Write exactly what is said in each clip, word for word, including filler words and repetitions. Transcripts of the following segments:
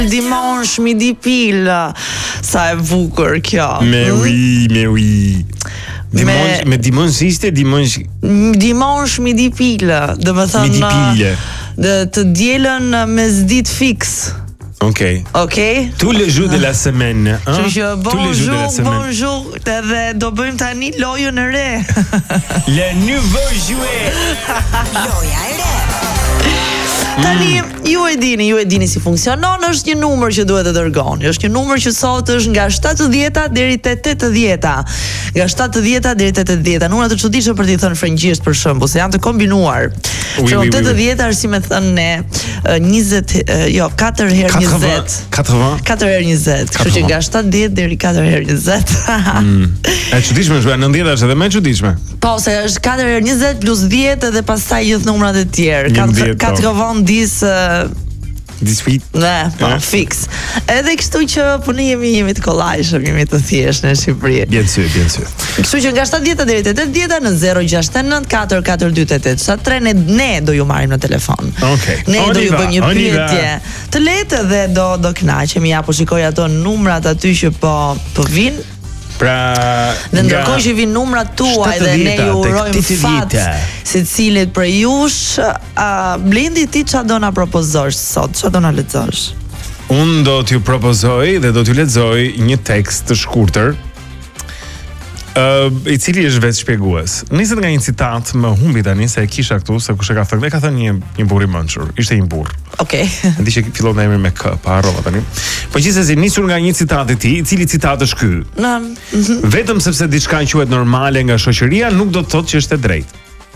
Dimanche midi pil. Sa e bukur kjo. Me oui, me oui. Dimanche, me dimanche ishte dimanche. Dimanche midi pil. Do të thonë midi pil. Dhe të dielën mesditë fiks. Okej. Okej. Tous les jours de la semaine, hein? Kështu që Tous les jours de la bonjour, semaine. bonjour, edhe do bëjmë tani lojën e re. Le nouveau jouet. Loja e re. Tani, ju e dini, ju e dini si funksionon, është një numër që duhet të dërgoni. Është një numër që sot është nga shtatëdhjeta deri te tetëdhjeta. Nga shtatëdhjeta deri te tetëdhjeta. Numra të çuditshëm për t'i thënë frëngjisht për shembull, se janë të kombinuar. Oui, Që oui, oui, tetëdhjeta është si me thënë ne, njëzet, jo, katër herë njëzet. katëdhjetë. katër herë njëzet. Kështu që nga shtatëdhjetë deri katër herë njëzet. E çuditshme është, nëntëdhjetë është edhe më e çuditshme. Po, se është katër herë njëzet plus dhjetë dhe pastaj gjithë numrat e tjerë. njëmbëdhjetë, po. Katër dis Disfit. Ne, po, Eh? fix. Edhe kështu që po ne jemi jemi të kollajshëm, jemi të thjeshtë në Shqipëri. Bien sûr, bien sûr. Kështu që nga shtatëdhjeta deri te tetëdhjeta në zero gjasht nënt katër katër dy tetë opt. Sa tre ne, ne do ju marrim në telefon. Okej. Ne On do y ju va, bëjmë një on y va. pyetje të lehtë dhe do do kënaqemi. Ja po shikoj ato numrat aty që po po vinë. Pra, Dhe ndërkohë që vinë numrat tuaj dhe ne ju urojmë fat secilit për jush, uh, Blendi ti çfarë do na propozosh sot? Çfarë do na lexosh? unë do t'ju propozoj dhe do t'ju lexoj një tekst të shkurtër, uh, i cili është vetë shpjegues. Niset nga një citat, më humbi tani se e kisha këtu, se kush e ka thënë, e ka thënë një një burr i mençur. Ishte një burr. Okej. E di që fillon me emrin me K, pa harrova tani. Po gjithsesi nisur nga një citat i tij, i cili citat është ky. Na, Vetëm sepse diçka quhet normale nga shoqëria nuk do të thotë që është e drejtë.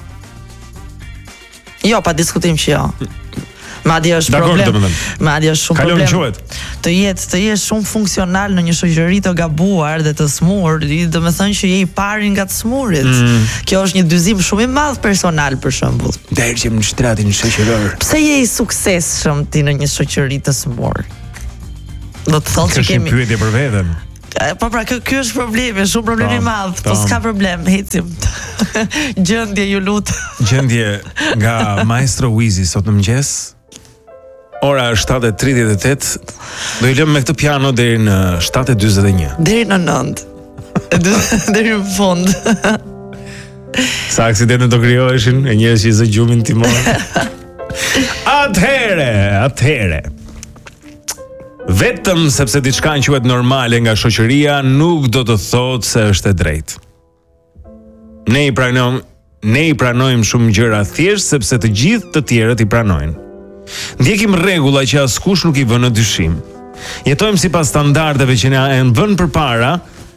jo, pa diskutim që jo. Madje është Dakor, problem. domethënë. Madje është shumë Kalon problem. quhet. Të jetë të jesh shumë funksional në një shoqëri të gabuar dhe të smur, do të thënë që je i pari nga të smurit. Mm. Kjo është një dyzim shumë i madh personal për shembull. Dërgjëm në shtratin shoqëror. Pse je i suksesshëm ti në një shoqëri të smur? Do të thotë që Kështu kemi pyetje për veten. Po pra, kjo ky është problemi, shumë problem i Tam, madh, po tam. s'ka problem, ecim. Gjendje ju lut. Gjendje nga Maestro Wizi sot në mëngjes. Ora është shtatë e tridhjetë e tetë. Do i lëm me këtë piano deri në shtatë e dyzet e një. Deri në nënt. Deri në fund. Sa aksidente do krijoheshin e njerëz që i zë gjumin timon. Atëhere, atëhere. Vetëm sepse diçka quhet normale nga shoqëria nuk do të thotë se është e drejtë. Ne i pranojmë, ne i pranojmë shumë gjëra thjesht sepse të gjithë të tjerët i pranojnë. Ndjekim rregulla që askush nuk i vën në dyshim. Jetojmë sipas standardeve që na janë vënë përpara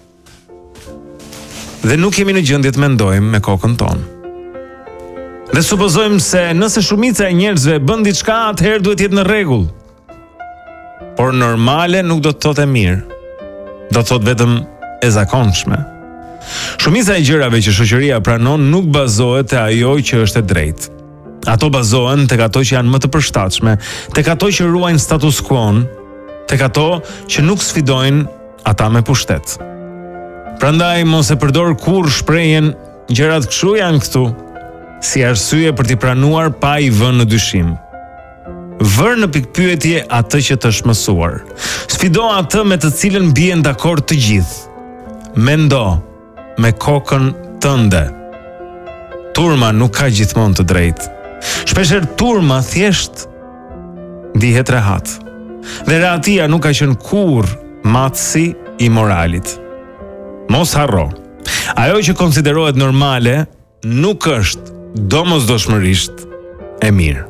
dhe nuk jemi në gjendje të mendojmë me kokën tonë. Dhe supozojmë se nëse shumica e njerëzve bën diçka, atëherë duhet jetë në rregull. Por normale nuk do të thotë e mirë. Do të thotë vetëm e zakonshme. Shumica e gjërave që shoqëria pranon nuk bazohet te ajo që është e drejtë. Ato bazohen tek ato që janë më të përshtatshme, tek ato që ruajnë status quo-n, tek ato që nuk sfidojnë ata me pushtet. Prandaj mos e përdor kurrë shprehjen gjërat kështu janë këtu, si arsye për t'i pranuar pa i vënë në dyshim. Vër në pikpyetje atë që të është mësuar. Sfido atë me të cilën bien dakord të gjithë. Mendo me kokën tënde. Turma nuk ka gjithmonë të drejtë. Shpeshherë turma thjesht ndihet rehat. Dhe rehatia nuk ka qenë kurrë matësi i moralit. Mos harro. Ajo që konsiderohet normale nuk është domosdoshmërisht e mirë.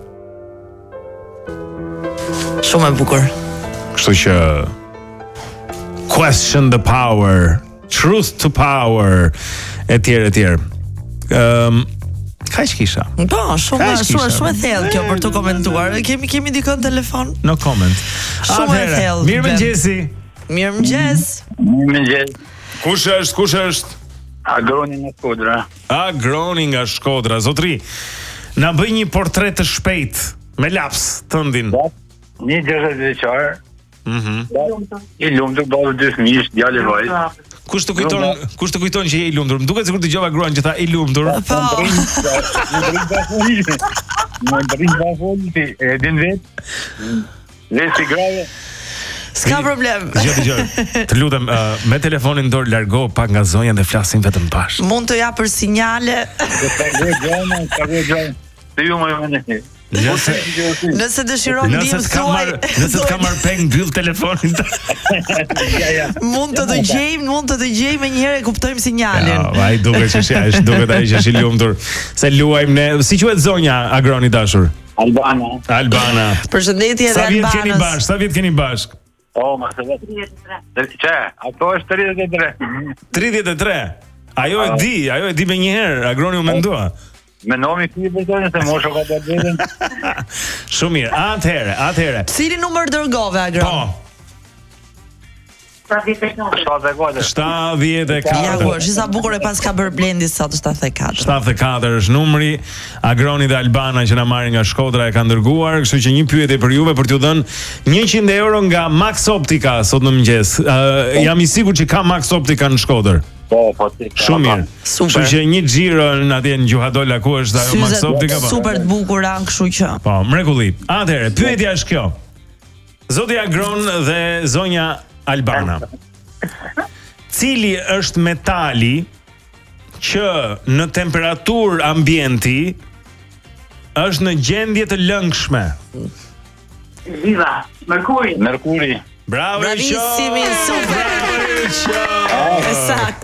Shumë e bukur. Kështu që question the power, truth to power, etj etj. Ëm, kaq kisha. Po, shumë Kaq shumë kisha. shumë e thellë kjo për të komentuar. Kemi kemi dikon telefon? No comment. Shumë e Atëherë, thellë, Mirëmëngjesi. Mirëmëngjes. Mirëmëngjes. Kush është? Kush është? Agroni nga Shkodra. Agroni nga Shkodra. Zotri, na bëj një portret të shpejt me laps tëndin. Një gjashtëdhjetë vjeçar. Mhm. I lumtur, ballë dy fëmijësh, djalë e vajzë. Kush të kujton, kush të kujton që je i lumtur? Më duket sikur dëgjova gruan që tha i lumtur. Po. Më ndrin bafoli, e din vet. Vesi grave. S'ka problem. Dgjoj, dgjoj. Të lutem, uh, me telefonin dorë largo pak nga zonja dhe flasim vetëm bashkë. Mund të japësh sinjale. Ka gjë, ka gjë. Ti ju më vjen. Nëse Nëse dëshiron Nëse ndim të ka thuaj. marr, nëse të ka marr peng mbyll telefonin. Ja, ja. Mund të dëgjejmë, mund të dëgjejmë një herë e kuptojmë sinjalin. Ja, ai duket që është, duket ai që është i lumtur. Se luajmë ne. Si quhet zonja Agroni dashur? Albana. Albana. Përshëndetje Sa edhe vjet keni Albanës. bashk? Sa vjet keni bashk? Oh, ma se vetë. tridhjetë e tre. Çe, ato është tridhjetë e tre. tridhjetë e tre. Ajo e di, ajo e di më një herë. Agroni u mendua. Me nomi ti për të se mosha ka të vetën. Shumë mirë. Atëherë, atëherë. Cili numër dërgove Agron? Po, shtatëdhjetë e katër. shtatëdhjetë e Ja, katër. ku është sa bukur e pas ka bërë Blendi sot shtatëdhjetë e katër. shtatëdhjetë e katër është numri. Agroni dhe Albana që na marrin nga Shkodra e kanë dërguar, kështu që një pyetje për juve për t'ju dhënë njëqind euro nga Max Optica sot në mëngjes. Uh, jam i sigurt që ka Max Optica në Shkodër. Po, po ti. Shumë mirë. Super. Kështu që një xhiro atje në Gjuhadola ku është ajo Max Syzet Optica po. super të bukura, kështu që. Po, mrekulli. Atëherë, pyetja është kjo. Zoti Agron dhe zonja Albana. Cili është metali që në temperaturë ambienti është në gjendje të lëngshme? Viva, Merkuri. Merkuri. Bravo, Bravissimi, Isho! super. Bravo, Isho! Sakt.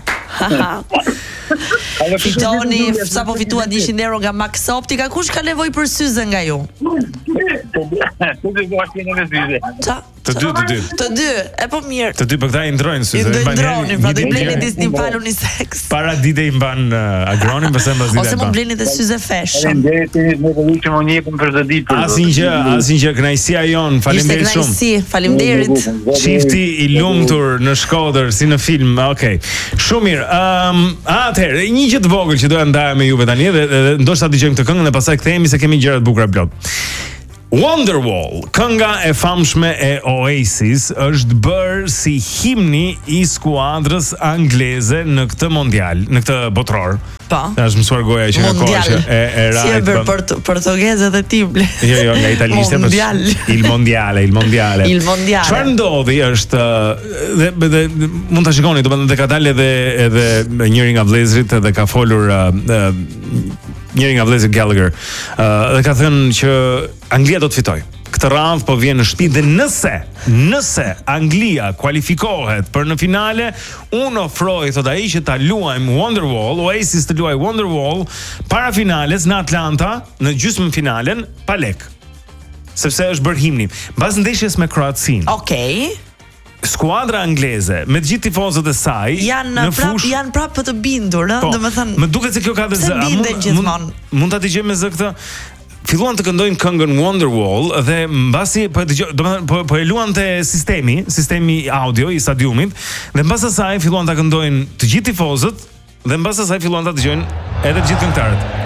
Fitoni, sa po fituat njëqind euro nga Max Optica. Kush ka nevojë për syze nga ju? Tu do të vazhdoni në zyze. Ça? Të dy, të dy. Të dy, e po mirë. Të dy për këta i ndrojnë I syze. do i mban ndroni, një- pra një do i ditë bleni tjetër. disni fal unisex. Para dite i mban uh, Agronin, pastaj mbas dite Ose i mund mban. bleni dhe syze fashion. Faleminderit që më vjen më njëpën për të ditë. për Asnjë gjë, asnjë gjë, kënaqësia jon. Ishte Faleminderit shumë. kënaqësi, faleminderit. Çifti i lumtur në Shkodër si në film. Okej. Shumë mirë. Ëm, um, atëherë, një gjë të vogël që doja ndaja me juve tani dhe, dhe ndoshta dëgjojmë këtë këngën dhe pastaj kthehemi se kemi gjëra të bukura plot. Wonderwall, kënga e famshme e Oasis, është bërë si himni i skuadrës angleze në këtë mondial, në këtë botror. Po. Ta është mësuar goja që nga koha Mondial. që e, e Si e rajt. bërë bëm- për portogeze dhe tible. Jo, jo, nga italisht e Mondial. Il mondiale, il mondiale. Il mondiale. Çfarë ndodhi është dhe, dhe, dhe mund ta shikoni, domethënë dhe ka dalë edhe edhe njëri nga vëllezërit dhe ka folur uh, uh, njëri nga vëllezërit Gallagher. Uh, dhe ka thënë që Anglia do të fitojë. Këtë radhë po vjen në shtëpi dhe nëse, nëse Anglia kualifikohet për në finale, unë ofroj, thot ai, që ta luajmë Wonderwall, Oasis të luaj Wonderwall para finales në Atlanta, në gjysmën finalen, pa lek. Sepse është bërë himni. Mbas ndeshjes me Kroacinë, Okej. skuadra angleze me të gjithë tifozët e saj Janë në prap fushë. janë prap për të bindur, ëh, Po, domethënë. më duket se kjo ka dhe pse zë. A binden mund- gjithmonë? Mund, mund ta dëgjojmë me zë këtë? Filluan të këndojnë këngën Wonderwall dhe mbasi po e dëgjoj, domethënë po po e luante sistemi, sistemi audio i stadiumit dhe mbas asaj filluan ta këndojnë të gjithë tifozët dhe mbas asaj filluan ta dëgjojnë edhe të gjithë këngëtarët.